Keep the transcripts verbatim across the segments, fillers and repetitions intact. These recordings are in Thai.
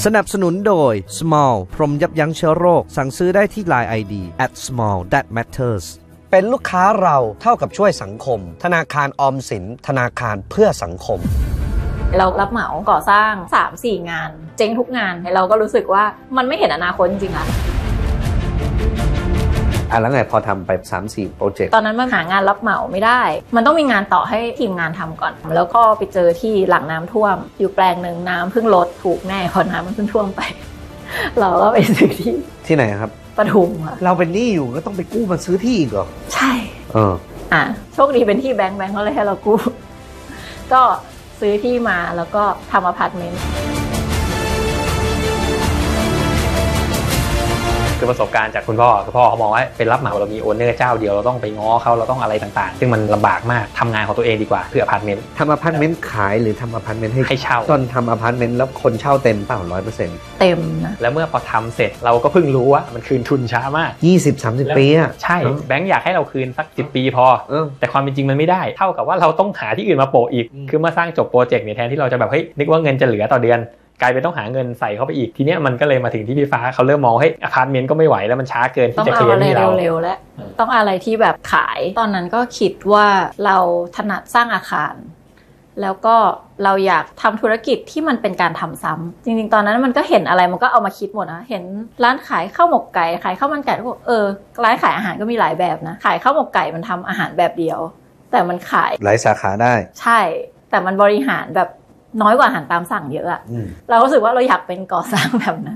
สนับสนุนโดย Small พรมยับยั้งเชื้อโรคสั่งซื้อได้ที่ ไลน์ ไอ ดี แอท สมอล แดท แมตเตอร์ส เป็นลูกค้าเราเท่ากับช่วยสังคมธนาคารออมสินธนาคารเพื่อสังคมเรารับเหมาก่อสร้าง สามสี่ งานเจ๊งทุกงานเราก็รู้สึกว่ามันไม่เห็นอนาคตจริงๆอะอ่ะแล้วไงพอทำไป สามสี่ โปรเจกต์ตอนนั้นมันหางานรับเหมาไม่ได้มันต้องมีงานต่อให้ทีมงานทำก่อนแล้วก็ไปเจอที่หลังน้ำท่วมอยู่แปลงหนึ่งน้ำเพิ่งลดถูกแน่พอน้ำมันเพิ่งท่วมไปเราก็ไปซื้อที่ที่ไหนครับปทุมค่ะเราเป็นหนี้อยู่ก็ต้องไปกู้มาซื้อที่อีกเหรอใช่เอออ่ะโชคดีเป็นที่แบงค์แบงค์เขาเลยให้เรากู้ก็ซื้อที่มาแล้วก็ทำอพาร์ตเมนต์คือประสบการณ์จากคุณพ่อคุณพ่อเขามองว่าเป็นรับเหมาเรามีโอนเนอร์เจ้าเดียวเราต้องไปง้อเขาเราต้องอะไรต่างๆซึ่งมันลำบากมากทำงานของตัวเองดีกว่าเพื่ออพาร์ตเมนต์ทำอพาร์ตเมนต์ขายหรือทำอพาร์ตเมนต์ให้ให้เช่าตอนทำอพาร์ตเมนต์แล้วคนเช่าเต็มเปล่า ร้อยเปอร์เซ็นต์เต็มนะแล้วเมื่อพอทำเสร็จเราก็เพิ่งรู้ว่ามันคืนทุนช้ามากยี่สิบ สามสิบ ปีอ่ะใช่แบงค์อยากให้เราคืนสักสิบปีพอแต่ความเป็นจริงมันไม่ได้เท่ากับว่าเราต้องหาที่อื่นมาโปะอีกคือเมื่อสร้างจบโปรเจกต์เนี่ยแทนที่เราจะแบบเฮ้ยนึกว่าเงินจะเหลือต่อเดือนกลายเป็นต้องหาเงินใส่เข้าไปอีกทีเนี้ยมันก็เลยมาถึงที่พี่ฟ้าเขาเริ่มมองให้อพาร์ตเมนต์ก็ไม่ไหวแล้วมันช้าเกินที่จะเคลียร์ที่เราต้องเอาอะไรเร็วๆแล้วต้องอะไรที่แบบขายตอนนั้นก็คิดว่าเราถนัดสร้างอาคารแล้วก็เราอยากทำธุรกิจที่มันเป็นการทำซ้ำจริงๆตอนนั้นมันก็เห็นอะไรมันก็เอามาคิดหมดนะเห็นร้านขายข้าวหมกไก่ขายข้าวมันไก่ก็บอกเออร้านขายอาหารก็มีหลายแบบนะขายข้าวหมกไก่มันทำอาหารแบบเดียวแต่มันขายหลายสาขาได้ใช่แต่มันบริหารแบบน้อยกว่าอาหารตามสั่งเยอะอะเรารู้สึกว่าเราอยากเป็นก่อสร้างแบบนั้น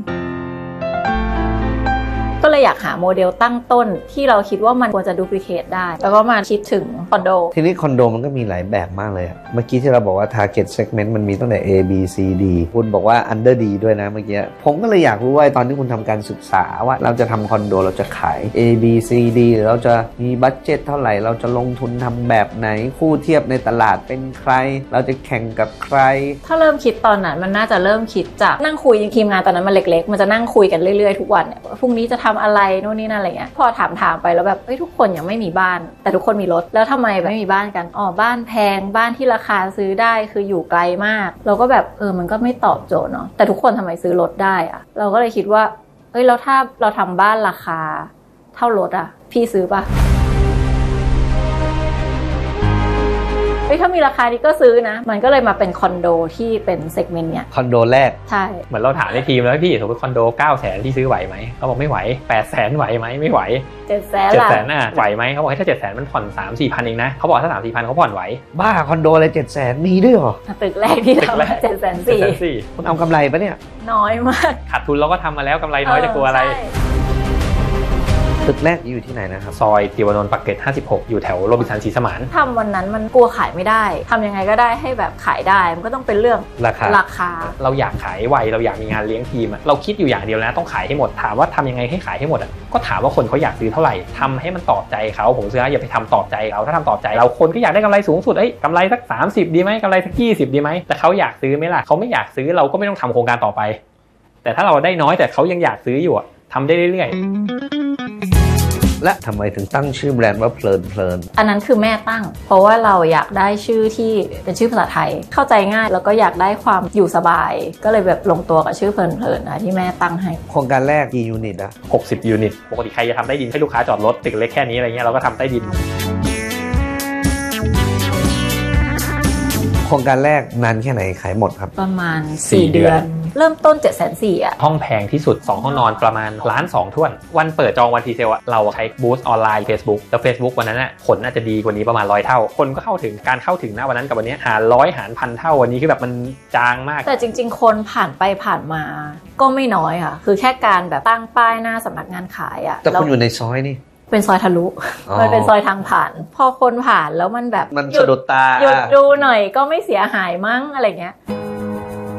ก็เลยอยากหาโมเดลตั้งต้นที่เราคิดว่ามันควรจะดูพลิเคทได้แล้วก็มาคิดถึงคอนโดทีนี้คอนโดมันก็มีหลายแบบมากเลยอะเมื่อกี้ที่เราบอกว่า target segment มันมีตั้งแต่ A B C D คุณบอกว่า under D ด้วยนะเมื่อกี้ผมก็เลยอยากรู้ว่าตอนที่คุณทำการศึกษาว่าเราจะทำคอนโดเราจะขาย A B C D หรือเราจะมีบัดเจ็ตเท่าไหร่เราจะลงทุนทำแบบไหนคู่เทียบในตลาดเป็นใครเราจะแข่งกับใครถ้าเริ่มคิดตอนนั้นมันน่าจะเริ่มคิดจากนั่งคุยทีมงานตอนนั้นมันเล็กๆมันจะนั่งคุยกันเรื่อยๆทุกวันเนี่ยพรุ่งนี้จะทำอะไรนู่นนี่นั่นอะไรเงี้ยพอถามถามไปแล้วแบบเฮ้ยทุกคนยังไม่มีบ้านแต่ทุกคนมีรถแล้วทำไมไม่มีบ้านกันอ๋อบ้านแพงบ้านที่ราคาซื้อได้คืออยู่ไกลมากเราก็แบบเออมันก็ไม่ตอบโจทย์เนาะแต่ทุกคนทำไมซื้อรถได้อะเราก็เลยคิดว่าเฮ้ยแล้วถ้าเราทำบ้านราคาเท่ารถอะพี่ซื้อปะเฮ้ยถ้ามีราคานี้ก็ซื้อนะมันก็เลยมาเป็นคอนโดที่เป็นเซกเมนต์เนี้ยคอนโดแรกใช่เหมือนเราถามในทีมแล้วพี่สมมติคอนโด เก้าแสน ที่ซื้อไหวไหมเขาบอกไม่ไหว แปดแสน ไหวไหมไม่ไหวเจ็ดแสนเจ็ดแสนน่ะไหวไหมเขาบอกให้ถ้า เจ็ดแสน มันผ่อน สามสี่พัน เองนะเขาบอกถ้า สามสี่พัน เขาผ่อนไหวบ้าคอนโดอะไร เจ็ดแสน มีด้วยเหรอตึกแรกที่ทำ เจ็ดแสนสี่คุณเอากำไรปะเนี่ยน้อยมากขาดทุนเราก็ทำมาแล้วกำไรน้อยจะกลัวอะไรตึกแรกอยู่ที่ไหนนะครับซอยติวานนท์ปากเกร็ดห้าสิบหกอยู่แถวโรบินสันศรีสมานทำวันนั้นมันกลัวขายไม่ได้ทำยังไงก็ได้ให้แบบขายได้มันก็ต้องเป็นเรื่องราคาราคาเราอยากขายไวเราอยากมีงานเลี้ยงทีมเราคิดอยู่อย่างเดียวนะต้องขายให้หมดถามว่าทำยังไงให้ขายให้หมดก็ถามว่าคนเขาอยากซื้อเท่าไหร่ทำให้มันตอบใจเขาผมเชื่ออย่าไปทำตอบใจเขาถ้าทำตอบใจเราคนก็อยากได้กำไรสูงสุดเอ้ยกำไรสักสามสิบดีไหมกำไรสักยี่สิบดีไหมแต่เขาอยากซื้อไหมล่ะเขาไม่อยากซื้อเราก็ไม่ต้องทำโครงการต่อไปแต่ถ้าเราได้น้อยแต่เขายังอยากซื้ออยู่ทำได้เรื่อยๆและทำไมถึงตั้งชื่อแบรนด์ว่าเพลินเพลินอันนั้นคือแม่ตั้งเพราะว่าเราอยากได้ชื่อที่เป็นชื่อภาษาไทยเข้าใจง่ายแล้วก็อยากได้ความอยู่สบายก็เลยแบบลงตัวกับชื่อเพลินเพลินนะที่แม่ตั้งให้โครงการแรกกี่ยูนิตอะหกสิบยูนิตปกติใครจะทำใต้ดินให้ลูกค้าจอดรถตึกเล็กแค่นี้อะไรเงี้ยเราก็ทำใต้ดินโครงการแรกนานแค่ไหนขายหมดครับประมาณสี่เดือนเริ่มต้น เจ็ดแสนสี่หมื่น อ่ะห้องแพงที่สุดสองห้องนอนประมาณล้านสองถ้วนวันเปิดจองวันทีเซลอ่ะเราใช้บูสต์ออนไลน์ Facebook แล้ว Facebook วันนั้นน่ะผลน่าจะดีกว่านี้ประมาณร้อยเท่าคนก็เข้าถึงการเข้าถึงณวันนั้นกับวันนี้หารร้อยหารพันเท่าวันนี้คือแบบมันจางมากแต่จริงๆคนผ่านไปผ่านมาก็ไม่น้อยค่ะคือแค่การแบบตั้งป้ายหน้าสำนักงานขายอ่ะแต่คุณอยู่ในซอยนี่เป็นซอยทะลุมันเป็นซอยทางผ่านพอคนผ่านแล้วมันแบบมันสะดุดตาหยุดดูหน่อยก็ไม่เสียหายมั้งอะไรเงี้ย